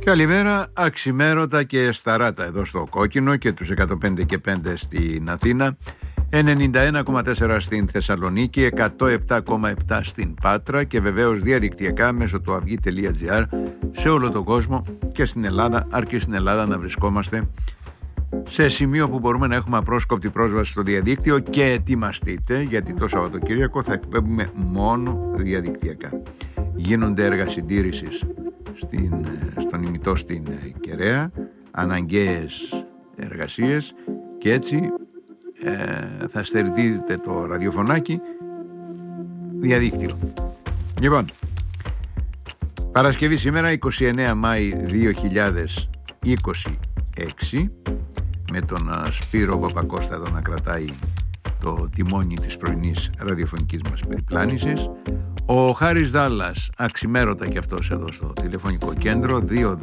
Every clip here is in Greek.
Καλημέρα, αξιμέρωτα και σταράτα εδώ στο Κόκκινο και τους 105 και 5 στην Αθήνα, 91,4 στην Θεσσαλονίκη, 107,7 στην Πάτρα και βεβαίως διαδικτυακά μέσω του avygi.gr σε όλο τον κόσμο και στην Ελλάδα, αρκεί στην Ελλάδα να βρισκόμαστε σε σημείο που μπορούμε να έχουμε απρόσκοπτη πρόσβαση στο διαδίκτυο. Και ετοιμαστείτε, γιατί το Σαββατοκύριακο θα εκπέμπουμε μόνο διαδικτυακά. Γίνονται έργα συντήρησης στον ημιτό στην Κεραία, αναγκαίες εργασίες και έτσι θα στερηθείτε το ραδιοφωνάκι διαδίκτυο. Λοιπόν, Παρασκευή σήμερα 29 Μάη 2026, με τον Σπύρο Παπακώστα εδώ να κρατάει το τιμόνι της πρωινής ραδιοφωνικής μας περιπλάνησης. Ο Χάρης Δάλλας, αξιμέρωτα και αυτός εδώ στο τηλεφωνικό κέντρο,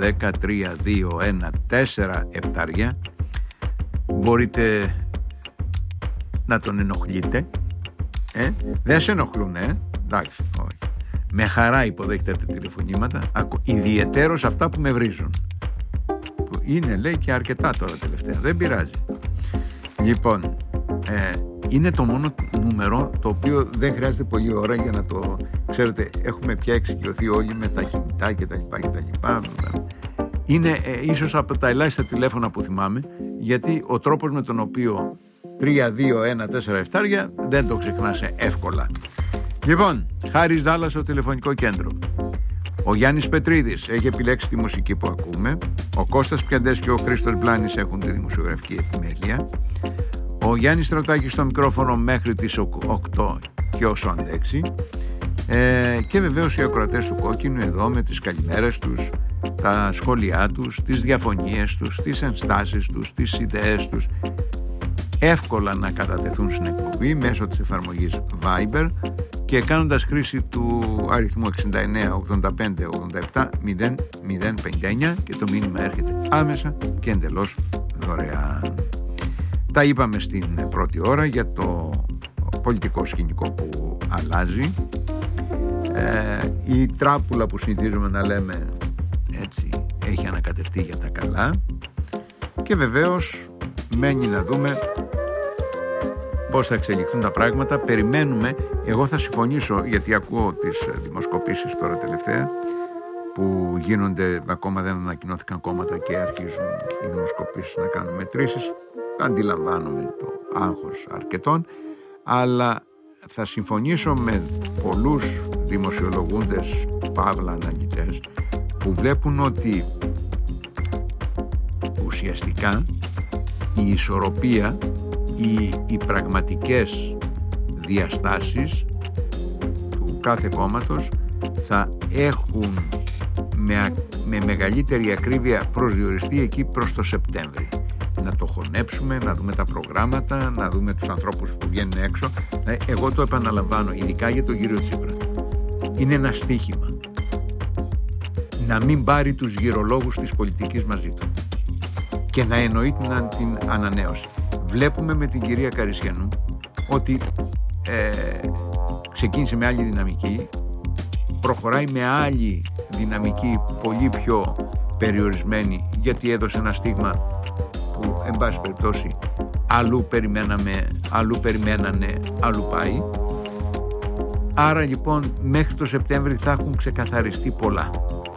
2-10-3-2-1-4-7. Μπορείτε να τον ενοχλείτε. Δεν σε ενοχλούν, εντάξει, όχι. Με χαρά υποδέχεται τα τηλεφωνήματα, ιδιαιτέρως αυτά που με βρίζουν. Που είναι, λέει, και αρκετά τώρα τελευταία, δεν πειράζει. Λοιπόν, είναι το μόνο νούμερο το οποίο δεν χρειάζεται πολλή ώρα για να το ξέρετε. Έχουμε πια εξοικειωθεί όλοι με τα κινητά και τα λοιπά. Είναι ίσως από τα ελάχιστα τηλέφωνα που θυμάμαι, γιατί ο τρόπος με τον οποίο 3-2-1-4-7 δεν το ξεχνάς εύκολα. Λοιπόν, Χάρης Δάλλας στο τηλεφωνικό κέντρο. Ο Γιάννης Πετρίδης έχει επιλέξει τη μουσική που ακούμε. Ο Κώστας Πιαντές και ο Χρήστος Μπλάνης έχουν τη δημοσιογραφική επιμέλεια. Ο Γιάννης Στρατάκης στο μικρόφωνο μέχρι τις 8 και όσο αντέξει. Και βεβαίως οι ακροατές του Κόκκινου εδώ με τις καλημέρες τους, τα σχόλιά τους, τις διαφωνίες τους, τις ενστάσεις τους, τις ιδέες τους. Εύκολα να κατατεθούν στην εκπομπή μέσω της εφαρμογής Viber και κάνοντας χρήση του αριθμού 69 85 87 0059 και το μήνυμα έρχεται άμεσα και εντελώς δωρεάν. Τα είπαμε στην πρώτη ώρα για το πολιτικό σκηνικό που αλλάζει. Η τράπουλα που συνηθίζουμε να λέμε έτσι έχει ανακατευτεί για τα καλά και βεβαίως μένει να δούμε πώς θα εξελιχθούν τα πράγματα. Περιμένουμε, εγώ θα συμφωνήσω, γιατί ακούω τις δημοσκοπήσεις τώρα τελευταία που γίνονται, ακόμα δεν ανακοινώθηκαν κόμματα και αρχίζουν οι δημοσκοπήσεις να κάνουν μετρήσεις. Αντιλαμβάνομαι το άγχος αρκετών, αλλά θα συμφωνήσω με πολλούς δημοσιολογούντες, παύλα αναλυτές, που βλέπουν ότι ουσιαστικά η ισορροπία, οι πραγματικές διαστάσεις του κάθε κόμματος θα έχουν με μεγαλύτερη ακρίβεια προσδιοριστεί εκεί προς το Σεπτέμβρη. Να το χωνέψουμε, να δούμε τα προγράμματα, να δούμε τους ανθρώπους που βγαίνουν έξω. Εγώ το επαναλαμβάνω, ειδικά για τον κύριο Τσίπρα. Είναι ένα στοίχημα να μην πάρει τους γυρολόγους της πολιτικής μαζί του και να εννοεί την ανανέωση. Βλέπουμε με την κυρία Καρισιανού ότι ξεκίνησε με άλλη δυναμική, προχωράει με άλλη δυναμική, πολύ πιο περιορισμένη, γιατί έδωσε ένα στίγμα που εν πάση περιπτώσει αλλού περιμένανε, αλλού πάει. Άρα λοιπόν μέχρι το Σεπτέμβρη θα έχουν ξεκαθαριστεί πολλά.